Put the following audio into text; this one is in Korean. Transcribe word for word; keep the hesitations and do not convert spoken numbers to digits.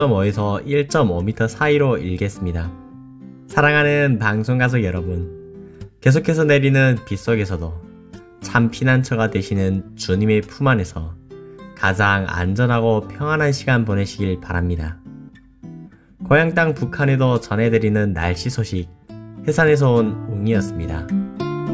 점 오에서 일 점 오 미터 사이로 일겠습니다. 사랑하는 방송가족 여러분, 계속해서 내리는 빗속에서도 참 피난처가 되시는 주님의 품 안에서 가장 안전하고 평안한 시간 보내시길 바랍니다. 고향 땅 북한에도 전해드리는 날씨 소식, 해산에서 온 웅이었습니다.